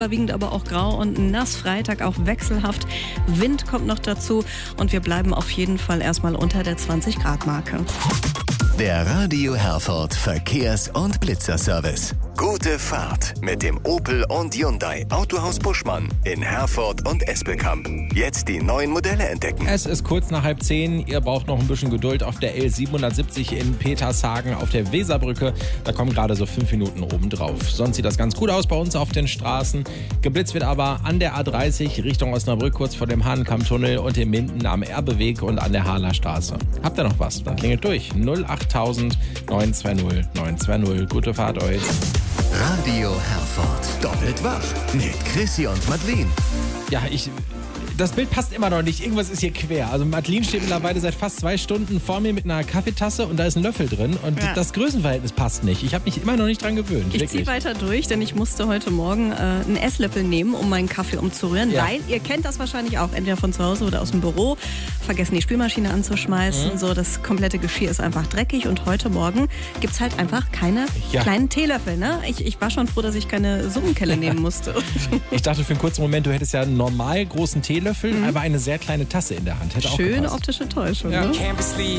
Überwiegend aber auch grau und nass. Freitag auch wechselhaft. Wind kommt noch dazu und wir bleiben auf jeden Fall erstmal unter der 20-Grad-Marke. Der Radio Herford Verkehrs- und Blitzerservice. Gute Fahrt mit dem Opel und Hyundai Autohaus Buschmann in Herford und Espelkamp. Jetzt die neuen Modelle entdecken. Es ist kurz nach 9:30. Ihr braucht noch ein bisschen Geduld auf der L770 in Petershagen auf der Weserbrücke. Da kommen gerade so 5 Minuten oben drauf. Sonst sieht das ganz gut aus bei uns auf den Straßen. Geblitzt wird aber an der A30 Richtung Osnabrück, kurz vor dem Hahnenkammtunnel und in Minden am Erbeweg und an der Hahler Straße. Habt ihr noch was? Dann klingelt durch. 08000 920 920. Gute Fahrt euch. Radio Herford. Doppelt wach mit Chrissy und Madeleine. Ja, das Bild passt immer noch nicht. Irgendwas ist hier quer. Also Madeleine steht mittlerweile seit fast 2 Stunden vor mir mit einer Kaffeetasse und da ist ein Löffel drin. Und das Größenverhältnis passt nicht. Ich habe mich immer noch nicht dran gewöhnt. Ich ziehe weiter durch, denn ich musste heute Morgen einen Esslöffel nehmen, um meinen Kaffee umzurühren. Ja. Weil, ihr kennt das wahrscheinlich auch, entweder von zu Hause oder aus dem Büro, vergessen die Spülmaschine anzuschmeißen. So, das komplette Geschirr ist einfach dreckig. Und heute Morgen gibt es halt einfach keine kleinen Teelöffel. Ne? Ich war schon froh, dass ich keine Suppenkelle nehmen musste. Ich dachte für einen kurzen Moment, du hättest ja einen normal großen Teelöffel, aber eine sehr kleine Tasse in der Hand. Hätte auch Schöne gepasst. optische Täuschung. Ja. Ne?